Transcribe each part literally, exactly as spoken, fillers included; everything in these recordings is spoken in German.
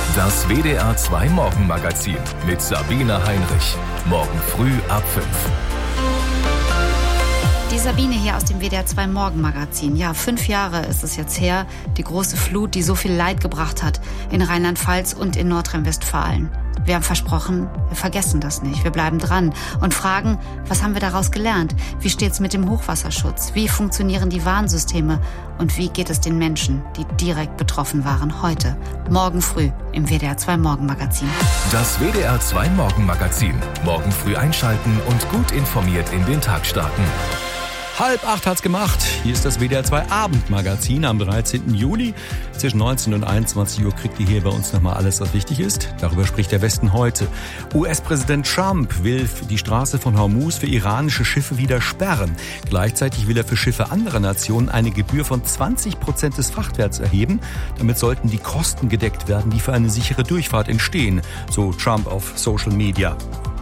Das W D R zwei Morgenmagazin mit Sabine Heinrich. Morgen früh ab fünf. Die Sabine hier aus dem W D R zwei Morgenmagazin. Ja, fünf Jahre ist es jetzt her, die große Flut, die so viel Leid gebracht hat in Rheinland-Pfalz und in Nordrhein-Westfalen. Wir haben versprochen, wir vergessen das nicht. Wir bleiben dran und fragen, was haben wir daraus gelernt? Wie steht's mit dem Hochwasserschutz? Wie funktionieren die Warnsysteme? Und wie geht es den Menschen, die direkt betroffen waren, heute? Morgen früh im W D R zwei Morgenmagazin. Das W D R zwei Morgenmagazin. Morgen früh einschalten und gut informiert in den Tag starten. Halb acht hat's gemacht. Hier ist das W D R zwei Abendmagazin am dreizehnten Juli. Zwischen neunzehn und einundzwanzig Uhr kriegt ihr hier bei uns nochmal alles, was wichtig ist. Darüber spricht der Westen heute. U S-Präsident Trump will die Straße von Hormuz für iranische Schiffe wieder sperren. Gleichzeitig will er für Schiffe anderer Nationen eine Gebühr von zwanzig Prozent des Frachtwerts erheben. Damit sollten die Kosten gedeckt werden, die für eine sichere Durchfahrt entstehen, so Trump auf Social Media.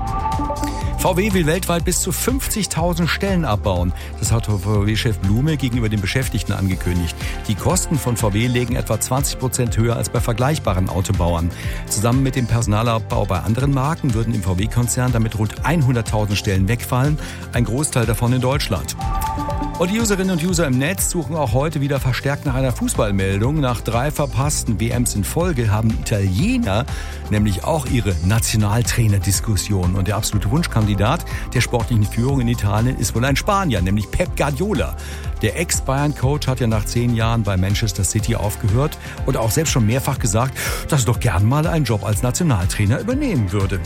V W will weltweit bis zu fünfzigtausend Stellen abbauen. Das hat V W-Chef Blume gegenüber den Beschäftigten angekündigt. Die Kosten von V W liegen etwa zwanzig Prozent höher als bei vergleichbaren Autobauern. Zusammen mit dem Personalabbau bei anderen Marken würden im V W-Konzern damit rund hunderttausend Stellen wegfallen, ein Großteil davon in Deutschland. Und die Userinnen und User im Netz suchen auch heute wieder verstärkt nach einer Fußballmeldung. Nach drei verpassten W Ms in Folge haben die Italiener nämlich auch ihre Nationaltrainer-Diskussion. Und der absolute Wunschkandidat der sportlichen Führung in Italien ist wohl ein Spanier, nämlich Pep Guardiola. Der Ex-Bayern-Coach hat ja nach zehn Jahren bei Manchester City aufgehört und auch selbst schon mehrfach gesagt, dass er doch gern mal einen Job als Nationaltrainer übernehmen würde.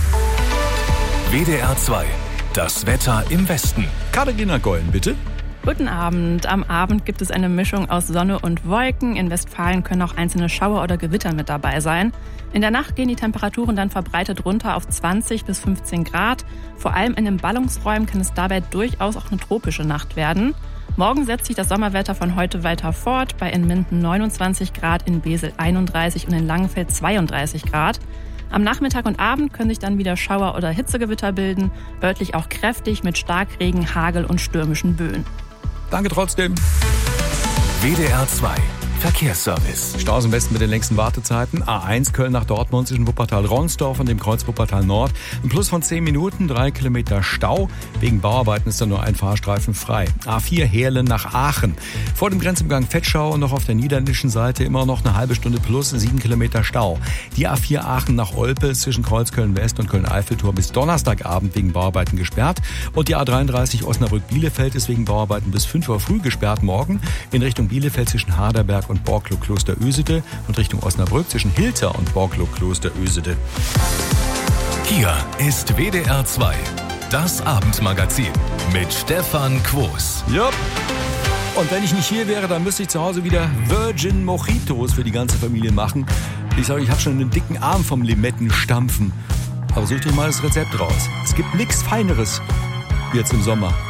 W D R zwei. Das Wetter im Westen. Katharina Gollen, bitte. Guten Abend. Am Abend gibt es eine Mischung aus Sonne und Wolken. In Westfalen können auch einzelne Schauer oder Gewitter mit dabei sein. In der Nacht gehen die Temperaturen dann verbreitet runter auf zwanzig bis fünfzehn Grad. Vor allem in den Ballungsräumen kann es dabei durchaus auch eine tropische Nacht werden. Morgen setzt sich das Sommerwetter von heute weiter fort. Bei in Minden neunundzwanzig Grad, in Wesel einunddreißig und in Langenfeld zweiunddreißig Grad. Am Nachmittag und Abend können sich dann wieder Schauer oder Hitzegewitter bilden. Örtlich auch kräftig mit Starkregen, Hagel und stürmischen Böen. Danke trotzdem. W D R zwei Verkehrsservice. Staus im Westen mit den längsten Wartezeiten. A eins Köln nach Dortmund zwischen Wuppertal-Ronsdorf und dem Kreuz Wuppertal-Nord. Ein Plus von zehn Minuten, drei Kilometer Stau. Wegen Bauarbeiten ist da nur ein Fahrstreifen frei. A vier Heerlen nach Aachen. Vor dem Grenzumgang Vetschau und noch auf der niederländischen Seite immer noch eine halbe Stunde plus, sieben Kilometer Stau. Die A vier Aachen nach Olpe zwischen Kreuz Köln-West und Köln-Eiffeltor bis Donnerstagabend wegen Bauarbeiten gesperrt. Und die A dreiunddreißig Osnabrück-Bielefeld ist wegen Bauarbeiten bis fünf Uhr früh gesperrt. Morgen in Richtung Bielefeld zwischen Harderberg und Borklow-Kloster-Ösede und Richtung Osnabrück zwischen Hilter und Borklow-Kloster-Ösede. Hier ist W D R zwei, das Abendmagazin mit Stefan Quos. Ja. Und wenn ich nicht hier wäre, dann müsste ich zu Hause wieder Virgin Mojitos für die ganze Familie machen. Ich sage, ich habe schon einen dicken Arm vom Limettenstampfen. Aber sucht euch mal das Rezept raus. Es gibt nichts Feineres wie jetzt im Sommer.